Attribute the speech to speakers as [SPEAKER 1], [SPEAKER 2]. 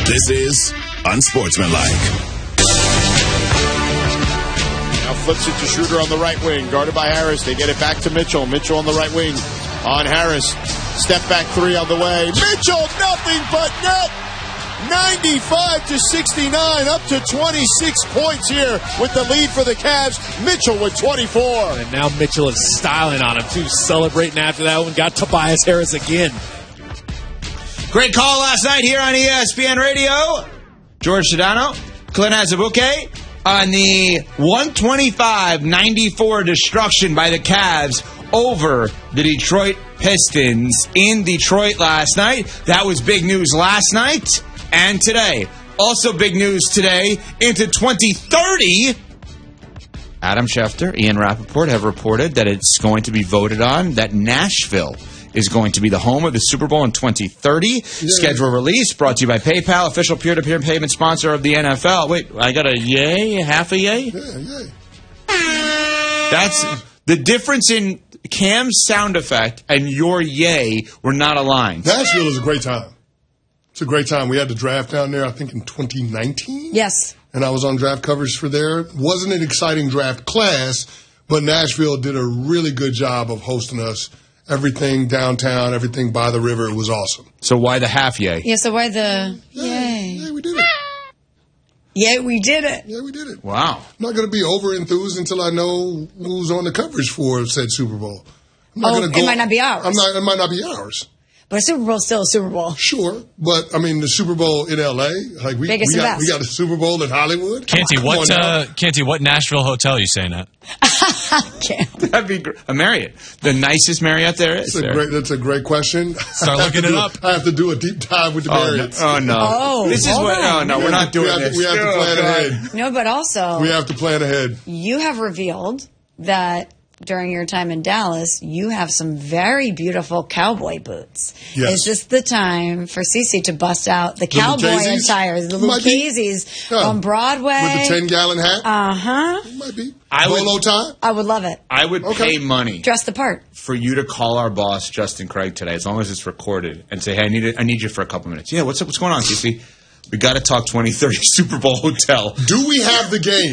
[SPEAKER 1] This is Unsportsmanlike.
[SPEAKER 2] Now flips it to Schroeder on the right wing, guarded by Harris. They get it back to Mitchell. Mitchell on the right wing on Harris. Step back three on the way. Mitchell, nothing but net. 95-69, up to 26 points here with the lead for the Cavs. Mitchell with 24.
[SPEAKER 3] And now Mitchell is styling on him, too, celebrating after that one. Got Tobias Harris again.
[SPEAKER 4] Great call last night here on ESPN Radio. George Sedano, Clint Azubuike on the 125-94 destruction by the Cavs over the Detroit Pistons in Detroit last night. That was big news last night and today. Also big news today into 2030. Adam Schefter, Ian Rappaport have reported that it's going to be voted on that Nashville is going to be the home of the Super Bowl in 2030. Yeah. Schedule release brought to you by PayPal, official peer-to-peer payment sponsor of the NFL. Wait, I got a yay? Half a yay?
[SPEAKER 5] Yeah, yay.
[SPEAKER 4] That's the difference in Cam's sound effect and your yay were not aligned.
[SPEAKER 5] Nashville is a great time. It's a great time. We had the draft down there, I think, in 2019.
[SPEAKER 6] Yes.
[SPEAKER 5] And I was on draft coverage for there. It wasn't an exciting draft class, but Nashville did a really good job of hosting us. Everything downtown, everything by the river. It was awesome.
[SPEAKER 4] So why the half yay?
[SPEAKER 6] Yeah, so why the
[SPEAKER 5] yay? Yeah, we did it.
[SPEAKER 6] Yeah, we did it.
[SPEAKER 5] Yeah, we did it.
[SPEAKER 4] Wow.
[SPEAKER 5] I'm not going to be over-enthused until I know who's on the coverage for said Super Bowl.
[SPEAKER 6] It might not be ours.
[SPEAKER 5] It might not be ours.
[SPEAKER 6] But a Super Bowl is still a Super Bowl.
[SPEAKER 5] Sure, but I mean the Super Bowl in L.A. Like we got the Super Bowl in Hollywood.
[SPEAKER 7] Canty, what Nashville hotel are you staying at?
[SPEAKER 4] That'd be great. A Marriott, the nicest Marriott there is.
[SPEAKER 5] That's a great question.
[SPEAKER 7] Start looking it up.
[SPEAKER 5] I have to do a deep dive with the Marriott.
[SPEAKER 4] Oh no!
[SPEAKER 6] Oh,
[SPEAKER 4] this is what? Oh no, we're not doing this.
[SPEAKER 5] We have to plan ahead.
[SPEAKER 6] No, but also
[SPEAKER 5] we have to plan ahead.
[SPEAKER 6] You have revealed that during your time in Dallas, you have some very beautiful cowboy boots.
[SPEAKER 5] Yes.
[SPEAKER 6] Is this the time for Cece to bust out the cowboy attires, the Lucchese's on Broadway?
[SPEAKER 5] With the 10-gallon hat?
[SPEAKER 6] Uh-huh.
[SPEAKER 5] It might be.
[SPEAKER 4] Polo
[SPEAKER 5] tie?
[SPEAKER 6] I would love it.
[SPEAKER 4] I would pay money.
[SPEAKER 6] Dress the part.
[SPEAKER 4] For you to call our boss, Justin Craig, today, as long as it's recorded, and say, hey, I need you for a couple minutes. Yeah, what's going on, Cece? We got to talk 2030 Super Bowl hotel.
[SPEAKER 5] Do we have the game?